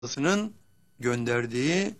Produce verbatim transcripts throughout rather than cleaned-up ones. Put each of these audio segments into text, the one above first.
Allah'ın gönderdiği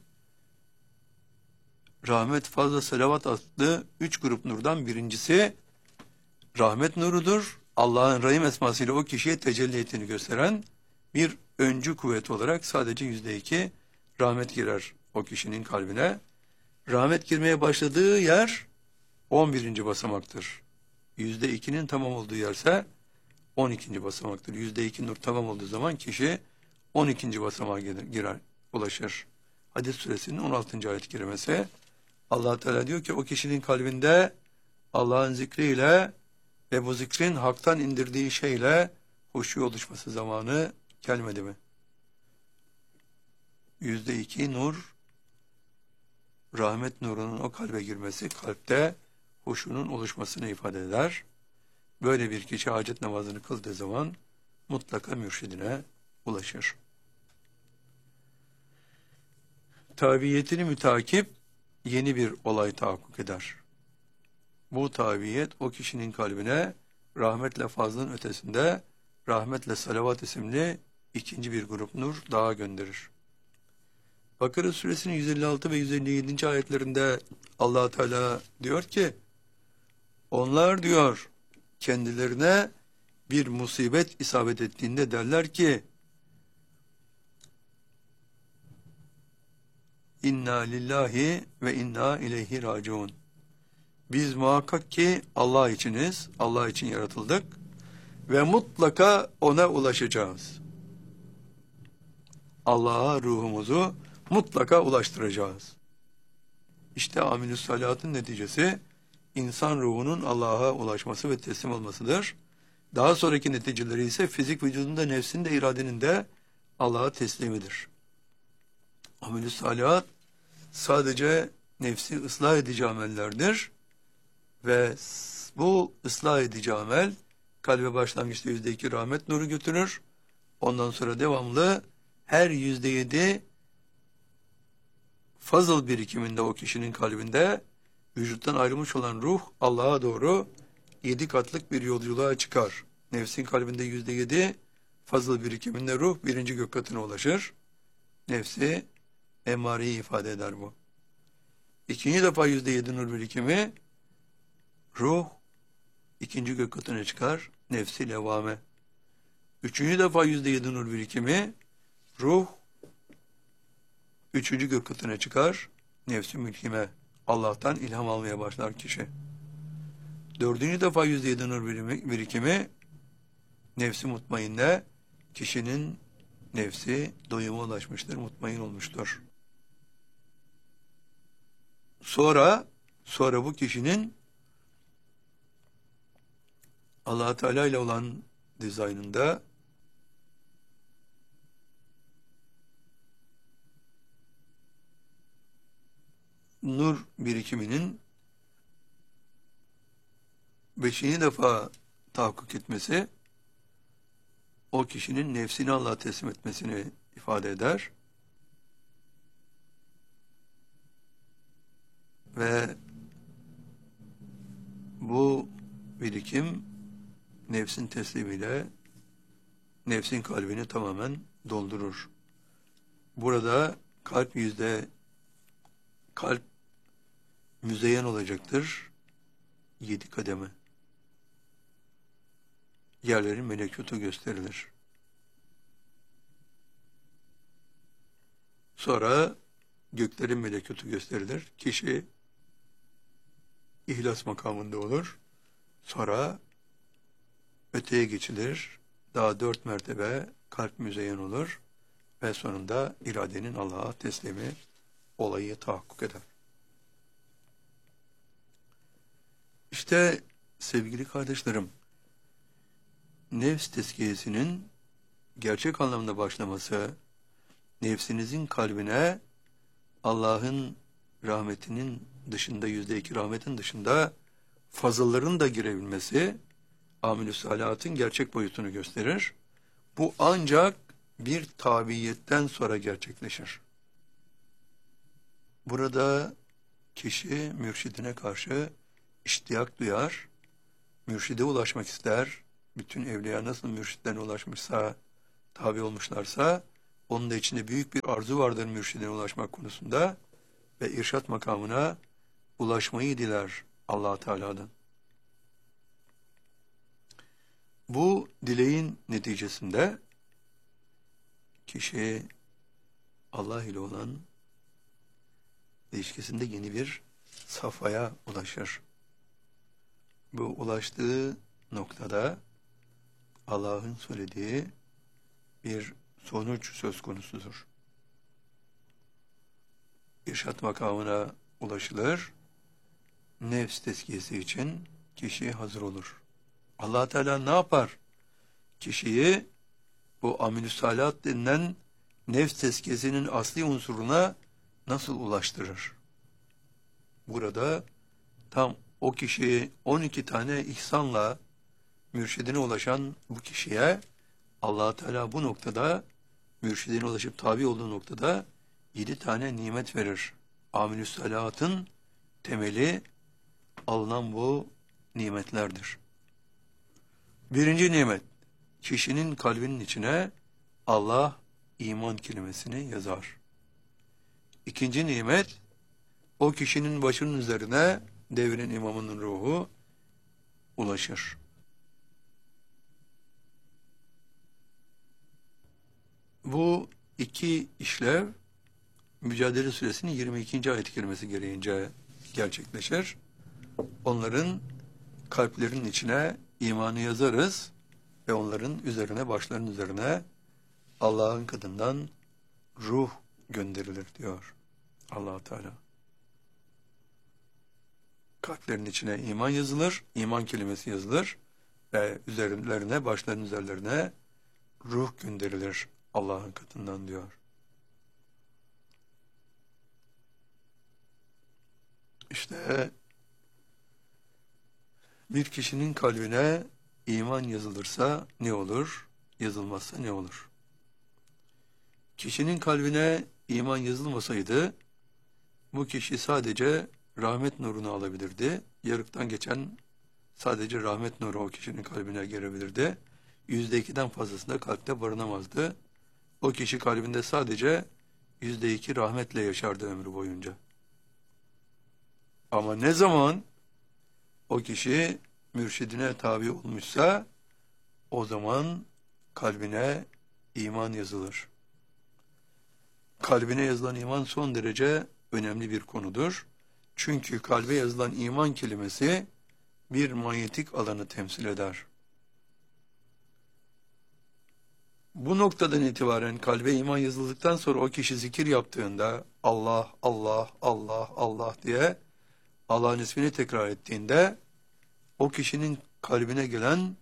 rahmet, fazla, salavat adlı üç grup nurdan birincisi rahmet nurudur. Allah'ın Rahim esmasıyla o kişiye tecelli ettiğini gösteren bir öncü kuvvet olarak sadece yüzde iki rahmet girer o kişinin kalbine. Rahmet girmeye başladığı yer on birinci basamaktır. Yüzde ikinin tamam olduğu yerse on ikinci basamaktır. Yüzde iki nur tamam olduğu zaman kişi on ikinci basamağa gelir, girer, ulaşır. Hadis suresinin on altıncı ayet kerimesi. Allah Teala diyor ki o kişinin kalbinde Allah'ın zikriyle ve bu zikrin haktan indirdiği şeyle huşu oluşması zamanı gelmedi mi? Yüzde iki nur, rahmet nurunun o kalbe girmesi, kalpte huşunun oluşmasını ifade eder. Böyle bir kişi hacet namazını kıldığı zaman mutlaka mürşidine ulaşır. Tabiyetini mütakip yeni bir olay tahakkuk eder. Bu tabiyet o kişinin kalbine rahmetle fazlın ötesinde rahmetle salavat isimli ikinci bir grup nur daha gönderir. Bakara suresinin yüz elli altı ve yüz elli yedinci ayetlerinde Allah Teala diyor ki onlar diyor kendilerine bir musibet isabet ettiğinde derler ki İnna lillahi ve inna ileyhi raciun. Biz muhakkak ki Allah içiniz, Allah için yaratıldık ve mutlaka ona ulaşacağız. Allah'a ruhumuzu mutlaka ulaştıracağız. İşte amilü salatın neticesi insan ruhunun Allah'a ulaşması ve teslim olmasıdır. Daha sonraki neticeleri ise fizik vücudunda, nefsin de, iradenin de Allah'a teslimidir. Amel-i salihat sadece nefsi ıslah edici amellerdir ve bu ıslah edici amel kalbe başlangıçta yüzde iki rahmet nuru götürür. Ondan sonra devamlı her yüzde yedi fazıl birikiminde o kişinin kalbinde vücuttan ayrılmış olan ruh Allah'a doğru yedi katlık bir yolculuğa çıkar. Nefsin kalbinde yüzde yedi fazıl birikiminde ruh birinci gök katına ulaşır. Nefsi emareyi ifade eder bu. İkinci defa yüzde yedi nur birikimi ruh ikinci gök katına çıkar. Nefsi levame. Üçüncü defa yüzde yedi nur birikimi ruh üçüncü gök katına çıkar. Nefsi mülkime. Allah'tan ilham almaya başlar kişi. Dördüncü defa yüzde yedi nur birikimi nefsi mutmainne, kişinin nefsi doyuma ulaşmıştır, mutmain olmuştur. Sonra sonra bu kişinin Allah Teala ile olan dizaynında nur birikiminin beşinci defa tahakkuk etmesi o kişinin nefsini Allah'a teslim etmesini ifade eder. Ve bu birikim nefsin teslimiyle nefsin kalbini tamamen doldurur. Burada kalp yüzde kalp müzeyyen olacaktır. Yedi kademe. Yerlerin melekutu gösterilir. Sonra göklerin melekutu gösterilir. Kişi ihlas makamında olur. Sonra öteye geçilir. Daha dört mertebe kalp müzeyyen olur. Ve sonunda iradenin Allah'a teslimi olayı tahakkuk eder. İşte sevgili kardeşlerim, nefs tezkiyesinin gerçek anlamda başlaması, nefsinizin kalbine Allah'ın rahmetinin dışında, yüzde iki rahmetin dışında fazılların da girebilmesi, amel-i salihatın gerçek boyutunu gösterir. Bu ancak bir tabiiyetten sonra gerçekleşir. Burada kişi mürşidine karşı iştiyak duyar, mürşide ulaşmak ister. Bütün evliya nasıl mürşitlerine ulaşmışsa, tabi olmuşlarsa, Onun da içinde büyük bir arzu vardır mürşidine ulaşmak konusunda ve irşat makamına ulaşmayı diler Allah Teala'dan. Bu dileğin neticesinde kişi Allah ile olan ilişkisinde yeni bir safhaya ulaşır. Bu ulaştığı noktada Allah'ın söylediği bir sonuç söz konusudur. İrşat makamına ulaşılır, nefs tezkiyesi için kişi hazır olur. Allah Teala ne yapar? Kişiyi bu amilü salat denilen nefs tezkiyesinin asli unsuruna nasıl ulaştırır? Burada tam o kişiyi on iki tane ihsanla mürşidine ulaşan bu kişiye Allah Teala bu noktada mürşidine ulaşıp tabi olduğu noktada yedi tane nimet verir. Amilü salatın temeli alınan bu nimetlerdir. Birinci nimet, kişinin kalbinin içine Allah iman kelimesini yazar. İkinci nimet, o kişinin başının üzerine devrin imamının ruhu ulaşır. Bu iki işlev Mücadele Suresinin yirmi ikinci ayet-i kerimesi gereğince gerçekleşir. Onların kalplerinin içine imanı yazarız ve onların üzerine, başlarının üzerine Allah'ın katından ruh gönderilir diyor Allah Teala. Kalplerin içine iman yazılır, iman kelimesi yazılır ve üzerlerine, başlarının üzerlerine ruh gönderilir Allah'ın katından diyor. İşte bir kişinin kalbine iman yazılırsa ne olur, yazılmazsa ne olur? Kişinin kalbine iman yazılmasaydı, bu kişi sadece rahmet nurunu alabilirdi. Yarıktan geçen sadece rahmet nuru o kişinin kalbine girebilirdi. Yüzde ikiden fazlasında kalpte barınamazdı. O kişi kalbinde sadece yüzde iki rahmetle yaşardı ömrü boyunca. Ama ne zaman o kişi mürşidine tabi olmuşsa, o zaman kalbine iman yazılır. Kalbine yazılan iman son derece önemli bir konudur. Çünkü kalbe yazılan iman kelimesi bir manyetik alanı temsil eder. Bu noktadan itibaren kalbe iman yazıldıktan sonra o kişi zikir yaptığında Allah, Allah, Allah, Allah diye Allah'ın ismini tekrar ettiğinde o kişinin kalbine gelen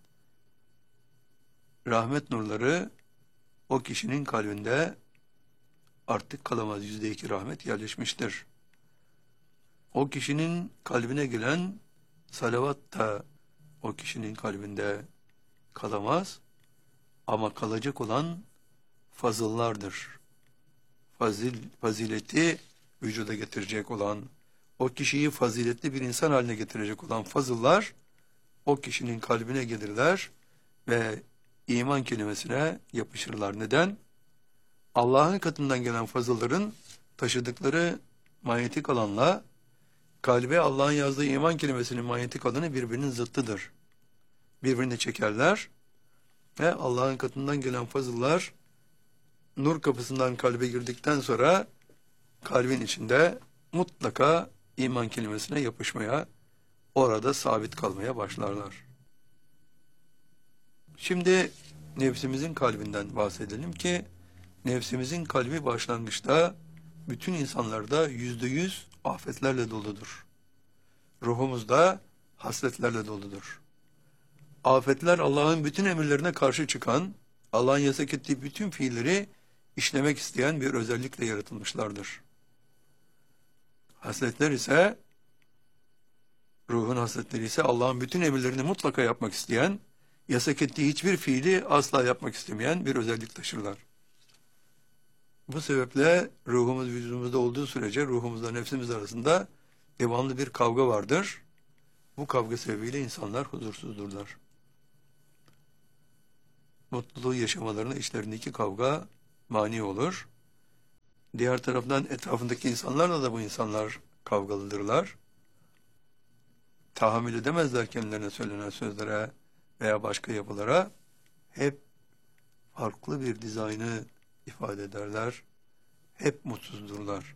rahmet nurları o kişinin kalbinde artık kalamaz. Yüzde iki rahmet yerleşmiştir. O kişinin kalbine gelen salavat da o kişinin kalbinde kalamaz. Ama kalacak olan fazıllardır. Fazil, fazileti vücuda getirecek olan, o kişiyi faziletli bir insan haline getirecek olan fazıllar, o kişinin kalbine gelirler ve iman kelimesine yapışırlar. Neden? Allah'ın katından gelen fazılların taşıdıkları manyetik alanla kalbe Allah'ın yazdığı iman kelimesinin manyetik alanı birbirinin zıttıdır. Birbirini çekerler ve Allah'ın katından gelen fazıllar nur kapısından kalbe girdikten sonra kalbin içinde mutlaka iman kelimesine yapışmaya, orada sabit kalmaya başlarlar. Şimdi nefsimizin kalbinden bahsedelim ki nefsimizin kalbi başlangıçta bütün insanlarda yüzde yüz afetlerle doludur. Ruhumuzda hasletlerle doludur. Afetler Allah'ın bütün emirlerine karşı çıkan, Allah'ın yasak ettiği bütün fiilleri işlemek isteyen bir özellikle yaratılmışlardır. Hasletler ise, ruhun hasletleri ise Allah'ın bütün emirlerini mutlaka yapmak isteyen, yasak ettiği hiçbir fiili asla yapmak istemeyen bir özellik taşırlar. Bu sebeple ruhumuz vücudumuzda olduğu sürece ruhumuzla nefsimiz arasında devamlı bir kavga vardır. Bu kavga sebebiyle insanlar huzursuzdurlar. Mutluluğu yaşamalarına içlerindeki kavga mani olur. Diğer taraftan etrafındaki insanlarla da bu insanlar kavgalıdırlar. Tahammül edemezler kendilerine söylenen sözlere veya başka yapılara. Hep farklı bir dizaynı ifade ederler. Hep mutsuzdurlar.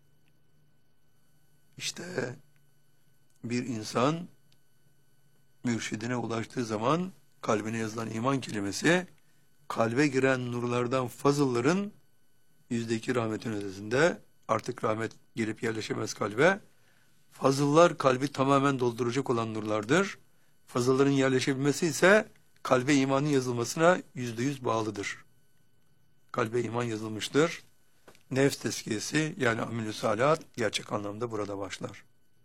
İşte bir insan mürşidine ulaştığı zaman kalbine yazılan iman kelimesi kalbe giren nurlardan fazılların yüzde iki rahmetin ötesinde, artık rahmet gelip yerleşemez kalbe. Fazıllar kalbi tamamen dolduracak olan nurlardır. Fazılların yerleşebilmesi ise kalbe imanın yazılmasına yüzde yüz bağlıdır. Kalbe iman yazılmıştır. Nefs tezkiyesi yani amel-i salihat gerçek anlamda burada başlar.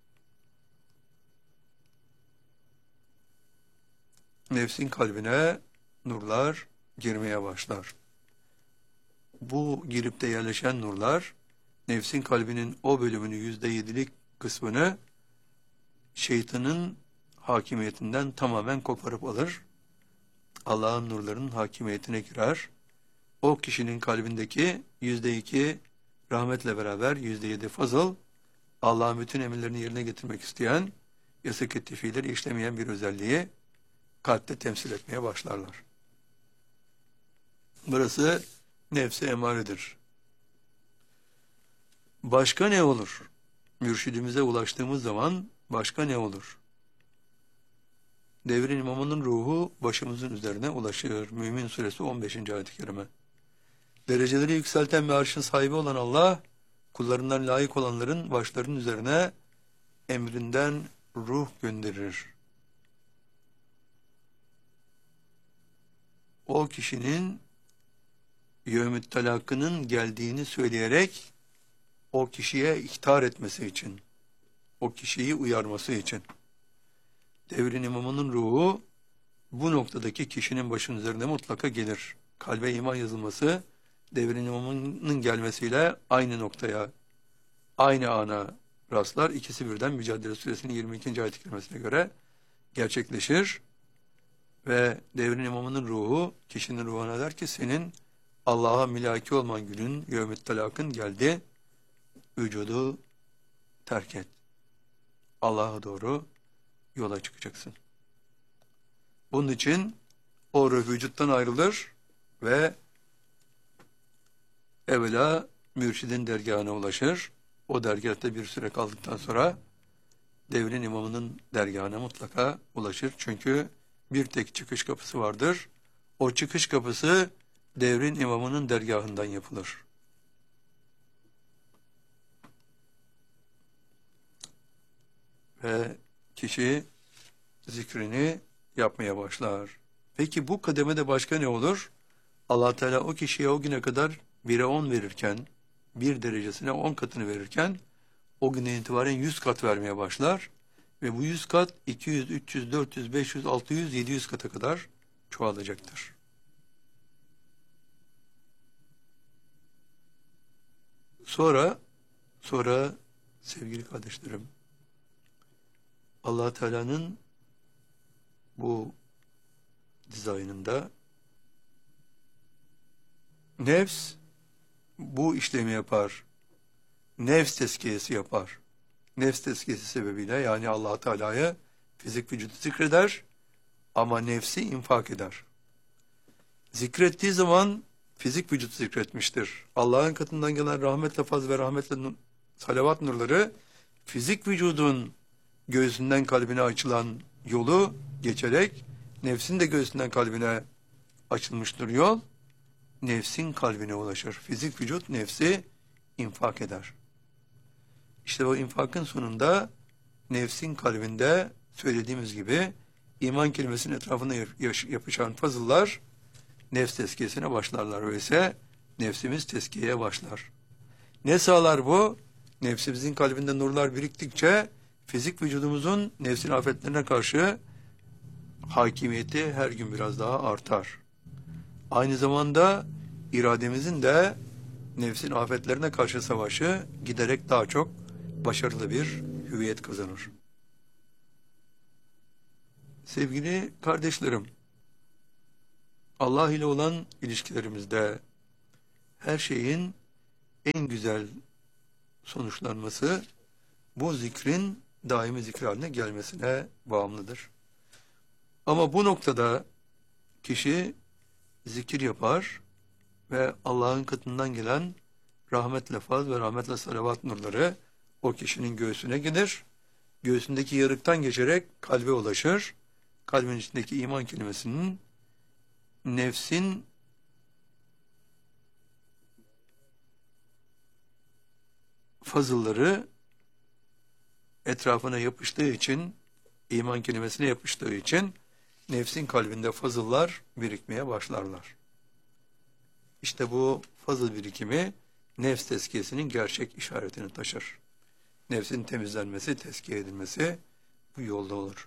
Nefsin kalbine nurlar girmeye başlar. Bu girip de yerleşen nurlar, nefsin kalbinin o bölümünü, yüzde yedilik kısmını şeytanın hakimiyetinden tamamen koparıp alır. Allah'ın nurlarının hakimiyetine girer. O kişinin kalbindeki yüzde iki rahmetle beraber yüzde yedi fazıl, Allah'ın bütün emirlerini yerine getirmek isteyen, yasak ettiği fiilleri işlemeyen bir özelliği kalpte temsil etmeye başlarlar. Burası nefse emaredir. Başka ne olur? Mürşidimize ulaştığımız zaman başka ne olur? Devrin imamının ruhu başımızın üzerine ulaşır. Mümin suresi on beşinci ayet-i kerime. Dereceleri yükselten ve arşın sahibi olan Allah, kullarından layık olanların başlarının üzerine emrinden ruh gönderir. O kişinin yevm-i talakının geldiğini söyleyerek o kişiye ihtar etmesi için, o kişiyi uyarması için. Devrin imamının ruhu bu noktadaki kişinin başının üzerine mutlaka gelir. Kalbe iman yazılması, devrin imamının gelmesiyle aynı noktaya, aynı ana rastlar. İkisi birden Mücadele Suresinin yirmi ikinci ayet-i kerimesine göre gerçekleşir. Ve devrin imamının ruhu, kişinin ruhuna der ki, senin Allah'a milaki olman günün, yevm-i talakın geldi, vücudu terk et. Allah'a doğru yola çıkacaksın. Bunun için o ruh vücuttan ayrılır ve evvela mürşidin dergahına ulaşır. O dergahta bir süre kaldıktan sonra devrin imamının dergahına mutlaka ulaşır. Çünkü bir tek çıkış kapısı vardır. O çıkış kapısı devrin imamının dergahından yapılır. Ve kişi zikrini yapmaya başlar. Peki bu kademede başka ne olur? Allah Teala o kişiye o güne kadar bire on verirken, bir derecesine on katını verirken, o günden itibaren yüz kat vermeye başlar. Ve bu yüz kat iki yüz, üç yüz, dört yüz, beş yüz, altı yüz, yedi yüz kata kadar çoğalacaktır. Sonra, sonra sevgili kardeşlerim, Allah Teala'nın bu dizaynında nefs bu işlemi yapar. Nefs tezkiyesi yapar. Nefs tezkiyesi sebebiyle yani Allah Teala'ya fizik vücudu zikreder ama nefsi infak eder. Zikrettiği zaman fizik vücut zikretmiştir. Allah'ın katından gelen rahmetle faz ve rahmetle salavat nurları fizik vücudun göğsünden kalbine açılan yolu geçerek nefsin de göğsünden kalbine açılmıştır yol. Nefsin kalbine ulaşır. Fizik vücut nefsi infak eder. İşte o infakın sonunda nefsin kalbinde söylediğimiz gibi iman kelimesinin etrafında yapışan fazıllar nefs tezkiyesine başlarlar. Öyleyse nefsimiz tezkiyeye başlar. Ne sağlar bu? Nefsimizin kalbinde nurlar biriktikçe fizik vücudumuzun nefsin afetlerine karşı hakimiyeti her gün biraz daha artar. Aynı zamanda irademizin de nefsin afetlerine karşı savaşı giderek daha çok başarılı bir hüviyet kazanır. Sevgili kardeşlerim, Allah ile olan ilişkilerimizde her şeyin en güzel sonuçlanması bu zikrin daimi zikir haline gelmesine bağımlıdır. Ama bu noktada kişi zikir yapar ve Allah'ın katından gelen rahmetle faz ve rahmetle salavat nurları o kişinin göğsüne gider. Göğsündeki yarıktan geçerek kalbe ulaşır. Kalbin içindeki iman kelimesinin nefsin fazılları etrafına yapıştığı için, iman kelimesine yapıştığı için nefsin kalbinde fazıllar birikmeye başlarlar. İşte bu fazıl birikimi nefs tezkiyesinin gerçek işaretini taşır. Nefsin temizlenmesi, tezkiye edilmesi bu yolda olur.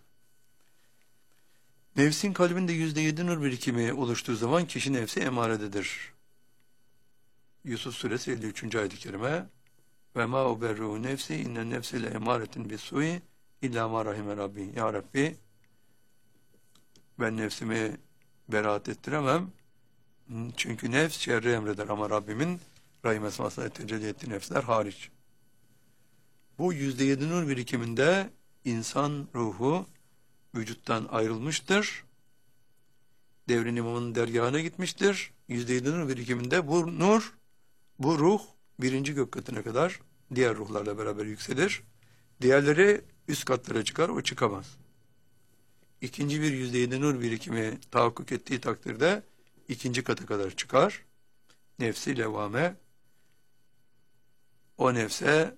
Nefsin kalbinde yüzde yedi nur birikimi oluştuğu zaman kişi nefsi emarededir. Yusuf suresi elli üçüncü ayet-i kerime ve ma uberru nefsi inne nefsi le emaretin bis-sui illa ma rahime rabbi. Ya Rabbi, ben nefsimi beraat ettiremem. Çünkü nefs şerri emreder ama Rabbimin rahim esmasına tecelli ettiği nefsler hariç. Bu yüzde yedi nur birikiminde insan ruhu vücuttan ayrılmıştır. Devrin imamının dergahına gitmiştir. Yüzde yedi nur birikiminde bu nur, bu ruh birinci gök katına kadar diğer ruhlarla beraber yükselir. Diğerleri üst katlara çıkar, o çıkamaz. İkinci bir yüzde yedi nur birikimi tahakkuk ettiği takdirde ikinci kata kadar çıkar. Nefsi levame, o nefse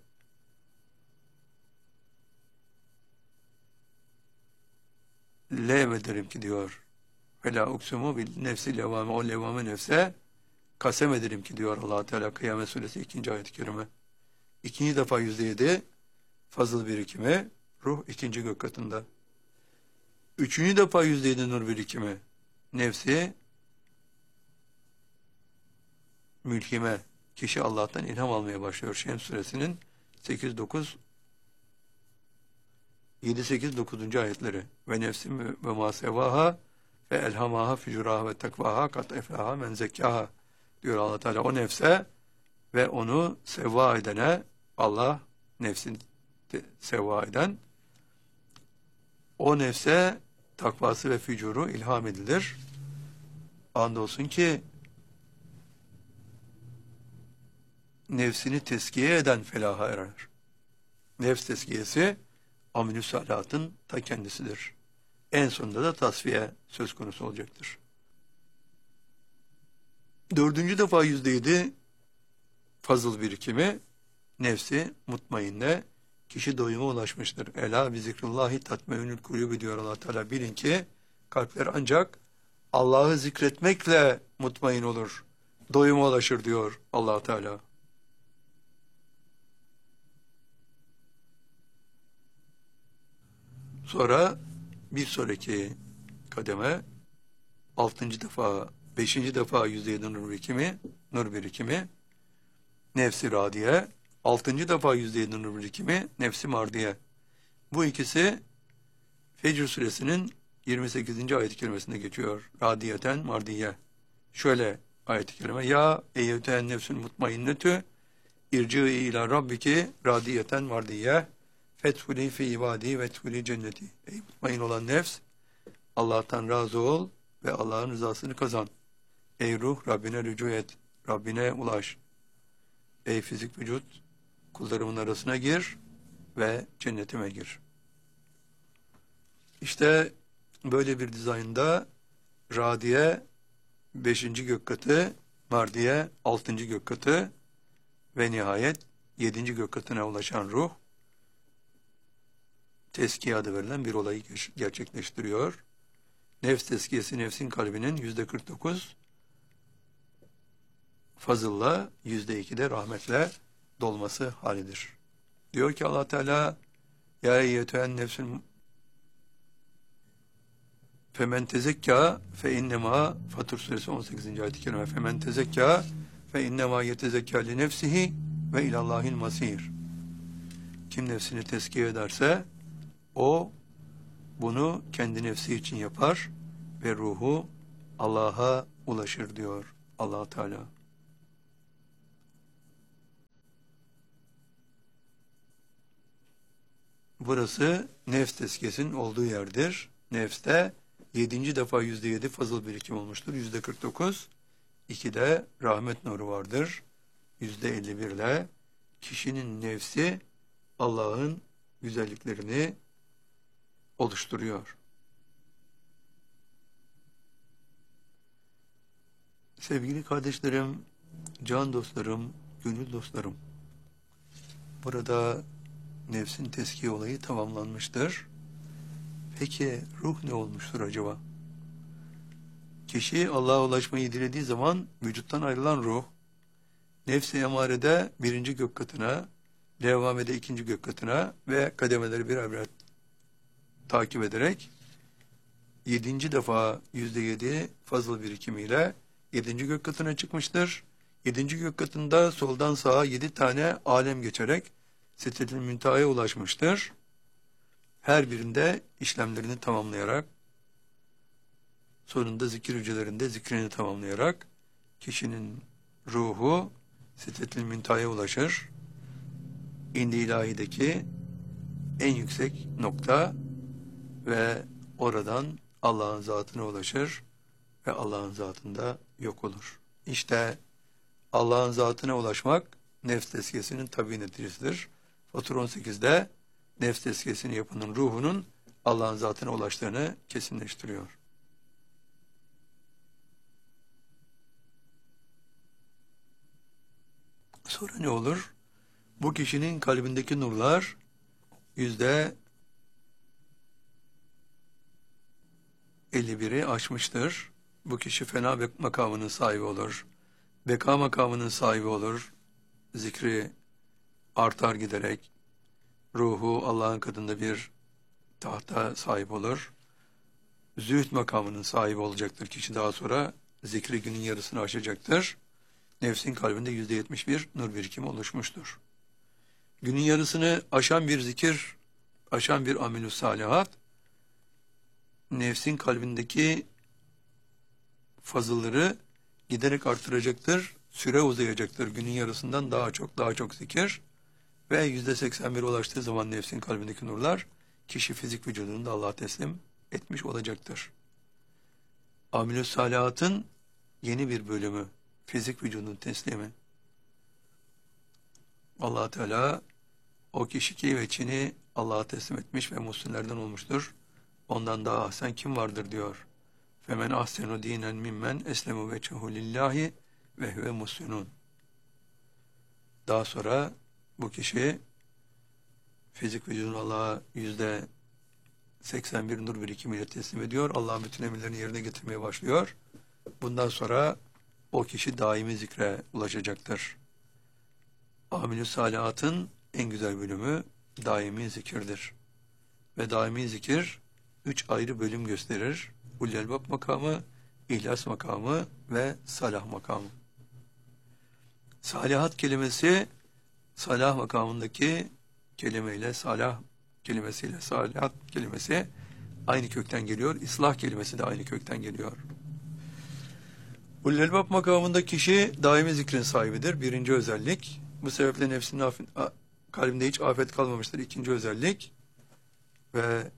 lev ederim ki diyor. Ve la uksumu bil nefsi levame, o levame nefse kasem ederim ki diyor Allah Teala Kıyamet Suresi ikinci ayet-i kerime. İkinci defa yüzde yedi fazıl birikimi, ruh ikinci gök katında. Üçüncü defa yüzde yedi nur birikimi, nefsi mülhime, kişi Allah'tan ilham almaya başlıyor. Şems suresinin sekiz dokuz yedi sekiz dokuzuncu ayetleri. Ve nefsim ve ma sevaha ve elhamaha fücuraha ve takvaha kat eflaha men zekkaha diyor Allah Teala. O nefse ve onu sevva edene, Allah nefsini sevva eden, o nefse takvası ve fücuru ilham edilir. Andolsun ki nefsini teskiye eden felaha erer. Nefs teskiyesi amel-i salatın ta kendisidir. En sonunda da tasfiye söz konusu olacaktır. Dördüncü defa yüzde yedi fazıl birikimi, nefsi mutmainne, kişi doyuma ulaşmıştır. Ela bi zikrullahi tatmeinül kulûb diyor Allah Teala. Bilin ki kalpler ancak Allah'ı zikretmekle mutmain olur. Doyuma ulaşır diyor Allah Teala. Sonra bir sonraki kademe altıncı defa, beşinci defa yüzde yedi nur birikimi, nur birikimi, nefsi radiye, altıncı defa yüzde yedi nur birikimi, nefsi mardiye. Bu ikisi Fecr suresinin yirmi sekizinci ayet-i kerimesinde geçiyor. Radiyeten mardiye. Şöyle ayet-i kerime: Ya eyyüten nefsül mutmainnetü irci'i ila rabbiki radiyeten mardiye fethuli fi ibadi veethuli cenneti. Ey mutmain olan nefs, Allah'tan razı ol ve Allah'ın rızasını kazan. Ey ruh, Rabbine rücu et, Rabbine ulaş. Ey fizik vücut, kullarımın arasına gir ve cennetime gir. İşte böyle bir dizaynda radiye beşinci gök katı, mardiye altıncı gök katı ve nihayet yedinci gök katına ulaşan ruh teskiye adı verilen bir olayı gerçekleştiriyor. Nefs teskiyesi nefsin kalbinin yüzde kırk dokuz fazılla, yüzde iki de rahmetle dolması halidir. Diyor ki Allah Teala: Ya eyyetühen nefsün femen tezekka fe innema, Fatır suresi on sekizinci ayet-i kerime, femen tezekka fe innema yetezekka li nefsihi ve ilallahil masir. Kim nefsini tezkiye ederse o bunu kendi nefsi için yapar ve ruhu Allah'a ulaşır diyor Allah Teala. burası nefs tezkiyesinin olduğu yerdir. Nefste yedinci defa yüzde yedi fazıl birikim olmuştur. Yüzde kırk dokuz. ikide rahmet nuru vardır. Yüzde elli bir ile kişinin nefsi Allah'ın güzelliklerini oluşturuyor. Sevgili kardeşlerim, can dostlarım, gönül dostlarım, burada nefsin tezkiye olayı tamamlanmıştır. Peki ruh ne olmuştur acaba? Kişi Allah'a ulaşmayı dilediği zaman vücuttan ayrılan ruh, nefs-i emarede birinci gök katına, levvamede ikinci gök katına ve kademeleri birer birer takip ederek yedinci defa yüzde yedi fazıl birikimiyle yedinci gök katına çıkmıştır. Yedinci gök katında soldan sağa yedi tane alem geçerek Sidret-i Münteha'ya ulaşmıştır. Her birinde işlemlerini tamamlayarak, sonunda zikir hücrelerinde zikrini tamamlayarak kişinin ruhu Sidret-i Münteha'ya ulaşır. İndi ilahideki en yüksek nokta ve oradan Allah'ın zatına ulaşır ve Allah'ın zatında yok olur. İşte Allah'ın zatına ulaşmak nefs tezkiyesinin tabii neticesidir. Fatur on sekizde nefs tezkiyesini yapanın ruhunun Allah'ın zatına ulaştığını kesinleştiriyor. Sonra ne olur? Bu kişinin kalbindeki nurlar yüzde elli biri aşmıştır. Bu kişi fena bek makamının sahibi olur. Beka makamının sahibi olur. Zikri artar giderek ruhu Allah'ın katında bir tahta sahip olur. Zühd makamının sahibi olacaktır kişi, daha sonra zikri günün yarısını aşacaktır. Nefsin kalbinde yüzde yetmiş bir nur birikimi oluşmuştur. Günün yarısını aşan bir zikir, aşan bir amelü salihat, nefsin kalbindeki fazılları giderek artıracaktır, süre uzayacaktır. Günün yarısından daha çok, daha çok zikir ve yüzde seksen bir ulaştığı zaman nefsin kalbindeki nurlar, kişi fizik vücudunu da Allah'a teslim etmiş olacaktır. Amelü salihatın yeni bir bölümü, fizik vücudun teslimi. Allah Teala o kişi ki veçini Allah'a teslim etmiş ve muhsinlerden olmuştur. Ondan daha ahsen kim vardır diyor. Femen ahsenu dinen mimmen eslemu veçehu lillahi ve huve muhsinun. Daha sonra bu kişi fizik vücudunu Allah'a yüzde seksen bir nur birikimiyle teslim ediyor. Allah'ın bütün emirlerini yerine getirmeye başlıyor. Bundan sonra o kişi daimi zikre ulaşacaktır. Amilü salihatın en güzel bölümü daimi zikirdir. Ve daimi zikir üç ayrı bölüm gösterir. Ulelbab makamı, ihlas makamı ve salah makamı. Salihat kelimesi, salah makamındaki kelimeyle, salah kelimesiyle salihat kelimesi aynı kökten geliyor. İslah kelimesi de aynı kökten geliyor. Ulelbab makamında kişi daimi zikrin sahibidir. Birinci özellik. Bu sebeple nefsinin afet, kalbinde hiç afet kalmamıştır. İkinci özellik. Ve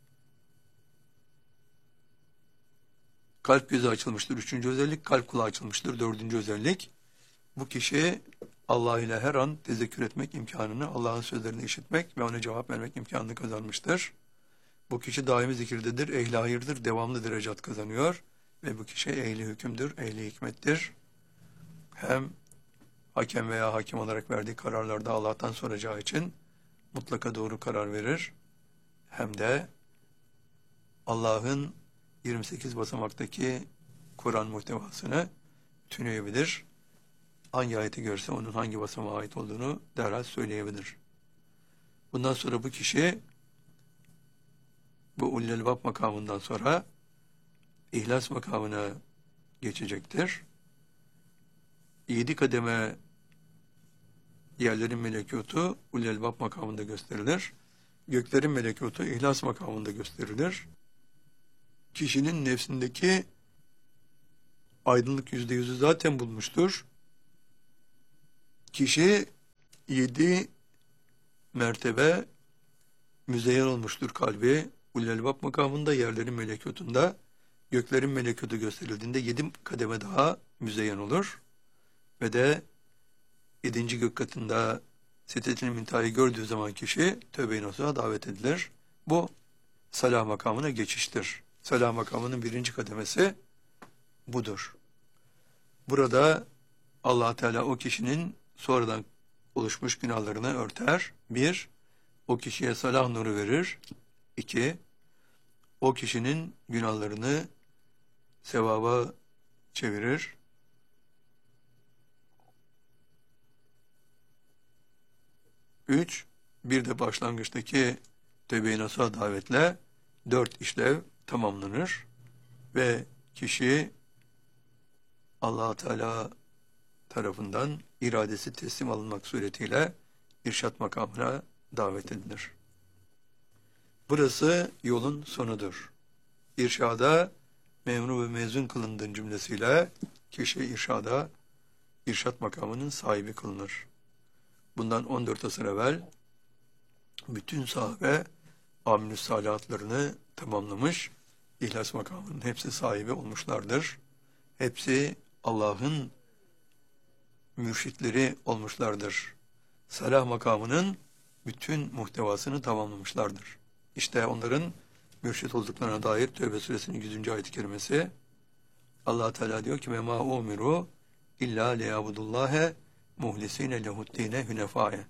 kalp gözü açılmıştır. Üçüncü özellik. Kalp kulağı açılmıştır. Dördüncü özellik. Bu kişi Allah ile her an tezekkür etmek imkanını, Allah'ın sözlerini işitmek ve ona cevap vermek imkanını kazanmıştır. Bu kişi daimi zikirdedir, ehli hayırdır, devamlı derecat kazanıyor. Ve bu kişi ehli hükümdür, ehli hikmettir. Hem hakem veya hakim olarak verdiği kararlarda Allah'tan soracağı için mutlaka doğru karar verir. Hem de Allah'ın yirmi sekiz basamaktaki Kur'an muhtevasını tüneyebilir. Hangi ayeti görse onun hangi basamağa ait olduğunu derhal söyleyebilir. Bundan sonra bu kişi bu Ullelbab makamından sonra İhlas makamına geçecektir. Yedi kademe yerlerin melekutu Ullelbab makamında gösterilir. Göklerin melekutu İhlas makamında gösterilir. Kişinin nefsindeki aydınlık yüzde yüzü zaten bulmuştur. Kişi yedi mertebe müzeyyen olmuştur kalbi. Ulul Elbab makamında, yerlerin melekutunda, göklerin melekutu gösterildiğinde yedi kademe daha müzeyyen olur. Ve de yedinci gök katında Sidret-i Münteha'yı gördüğü zaman kişi tövbe-i nasuha davet edilir. Bu salah makamına geçiştir. Salah makamının birinci kademesi budur. Burada Allah Teala o kişinin sonradan oluşmuş günahlarını örter. Bir, o kişiye salah nuru verir. İki, o kişinin günahlarını sevaba çevirir. Üç, bir de başlangıçtaki tövbe-i nasuha davetle dört işlev tamamlanır ve kişi Allah Teala tarafından iradesi teslim alınmak suretiyle irşat makamına davet edilir. Burası yolun sonudur. İrşada memur ve mezun kılındığın cümlesiyle kişi irşada, irşat makamının sahibi kılınır. Bundan on dört asır evvel bütün sahabe amilü salihatlarını tamamlamış, İhlas makamının hepsi sahibi olmuşlardır. Hepsi Allah'ın mürşitleri olmuşlardır. Salah makamının bütün muhtevasını tamamlamışlardır. İşte onların mürşit olduklarına dair Tevbe suresinin yüzüncü ayet-i kerimesi, Allah Teala diyor ki mema umiru illa liyabudullâhe muhlisîne lehuddîne hünefâye.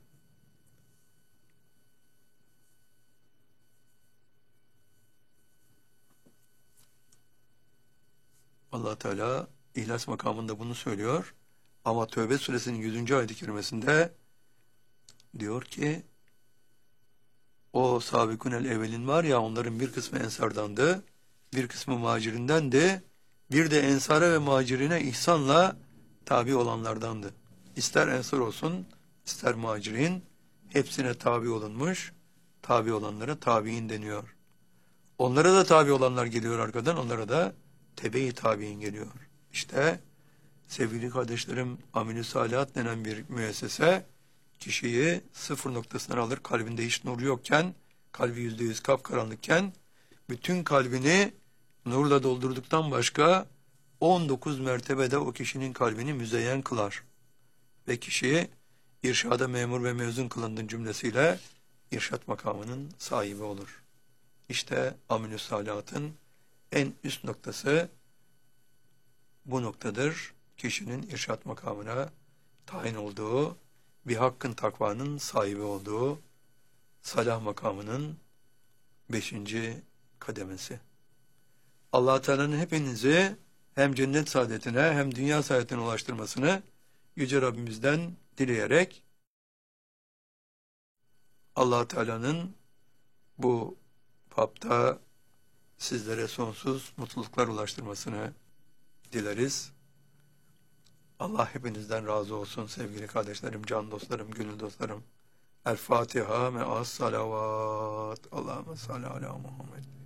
Allah Teala İhlas makamında bunu söylüyor. Ama Tövbe suresinin yüzüncü ayet-i kerimesinde diyor ki o sabikûnel evvelin var ya, onların bir kısmı ensardandı, bir kısmı muhacirindendi, bir de ensara ve muhacirine ihsanla tabi olanlardandı. İster ensar olsun, ister muhacirin, hepsine tabi olunmuş, tabi olanlara tabiin deniyor. Onlara da tabi olanlar geliyor arkadan, onlara da tebe-i tabiin geliyor. İşte sevgili kardeşlerim, amel-i salihat denen bir müessese, kişiyi sıfır noktasından alır, kalbinde hiç nur yokken, kalbi yüzde yüz kapkaranlıkken, bütün kalbini nurla doldurduktan başka on dokuz mertebede o kişinin kalbini müzeyyen kılar. Ve kişiyi irşada memur ve mezun kılındığın cümlesiyle irşat makamının sahibi olur. İşte amel-i salihatın en üst noktası bu noktadır. Kişinin irşat makamına tayin olduğu, bir hakkın takvanın sahibi olduğu salah makamının beşinci kademesi. Allah Teala'nın hepinizi hem cennet saadetine hem dünya saadetine ulaştırmasını Yüce Rabbimizden dileyerek Allah Teala'nın bu bapta sizlere sonsuz mutluluklar ulaştırmasını dileriz. Allah hepinizden razı olsun sevgili kardeşlerim, can dostlarım, gönül dostlarım. El Fatiha me'as salavat. Allahümme salli ala Muhammed.